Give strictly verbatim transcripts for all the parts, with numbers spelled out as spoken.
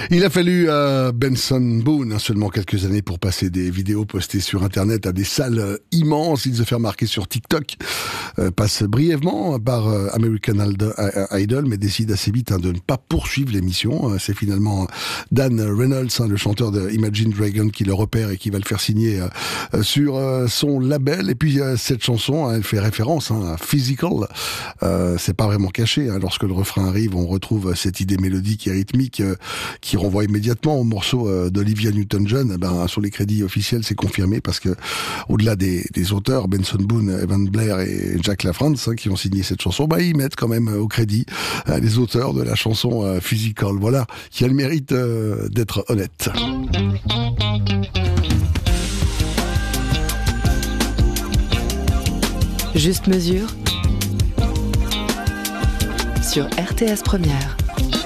Il a fallu à Benson Boone hein, seulement quelques années pour passer des vidéos postées sur Internet à des salles euh, immenses. Il se fait remarquer sur TikTok, euh, passe brièvement par euh, American Idol, mais décide assez vite hein, de ne pas poursuivre l'émission. Euh, c'est finalement Dan Reynolds, hein, le chanteur de Imagine Dragon, qui le repère et qui va le faire signer euh, sur euh, son label. Et puis euh, cette chanson, hein, elle fait référence hein, à Physical. Euh, c'est pas vraiment caché. Hein. Lorsque le refrain arrive, on retrouve cette idée mélodique et rythmique euh, qui renvoie immédiatement au morceau euh, d'Olivia Newton-John. Ben, sur les crédits officiels, c'est confirmé parce que au-delà des, des auteurs, Benson Boone, Evan Blair et Jack LaFrance, hein, qui ont signé cette chanson, ben, ils mettent quand même au crédit euh, les auteurs de la chanson euh, Physical. Voilà, qui a le mérite euh, d'être honnête. Juste mesure sur R T S Première.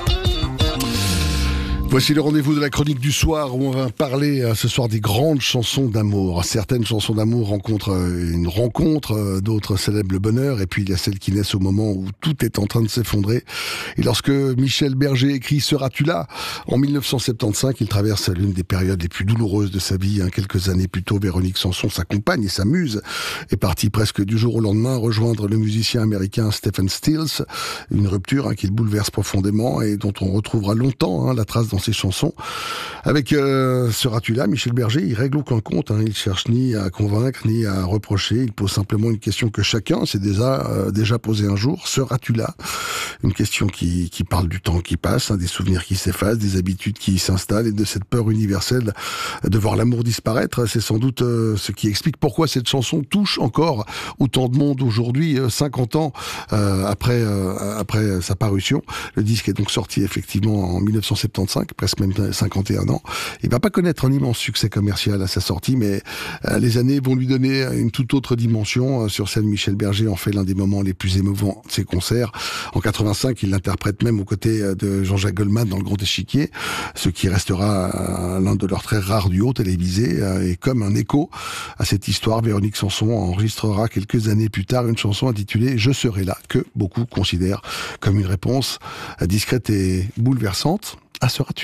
Voici le rendez-vous de la chronique du soir où on va parler euh, ce soir des grandes chansons d'amour. Certaines chansons d'amour rencontrent euh, une rencontre, euh, d'autres célèbrent le bonheur, et puis il y a celles qui naissent au moment où tout est en train de s'effondrer. Et lorsque Michel Berger écrit « Seras-tu là ?» en mille neuf cent soixante-quinze, il traverse l'une des périodes les plus douloureuses de sa vie. Hein. Quelques années plus tôt, Véronique Sanson, sa compagne et sa muse, est partie presque du jour au lendemain rejoindre le musicien américain Stephen Stills. Une rupture hein, qui le bouleverse profondément et dont on retrouvera longtemps hein, la trace dans ses chansons. Avec euh, Seras-tu là, Michel Berger, il règle aucun compte. Hein. Il cherche ni à convaincre, ni à reprocher. Il pose simplement une question que chacun s'est déjà, euh, déjà posé un jour. Seras-tu là? Une question qui, qui parle du temps qui passe, hein, des souvenirs qui s'effacent, des habitudes qui s'installent et de cette peur universelle de voir l'amour disparaître. C'est sans doute euh, ce qui explique pourquoi cette chanson touche encore autant de monde aujourd'hui, euh, cinquante ans euh, après, euh, après sa parution. Le disque est donc sorti effectivement en mille neuf cent soixante-quinze, presque même cinquante et un ans. Il va pas connaître un immense succès commercial à sa sortie, mais euh, les années vont lui donner une toute autre dimension. Euh, sur scène, Michel Berger en fait l'un des moments les plus émouvants de ses concerts. En quatre-vingt-cinq, il l'interprète même aux côtés de Jean-Jacques Goldman dans Le Grand Échiquier, ce qui restera euh, l'un de leurs très rares duos télévisés. Euh, et comme un écho à cette histoire, Véronique Sanson enregistrera quelques années plus tard une chanson intitulée « Je serai là », que beaucoup considèrent comme une réponse discrète et bouleversante à « Seras-tu là ».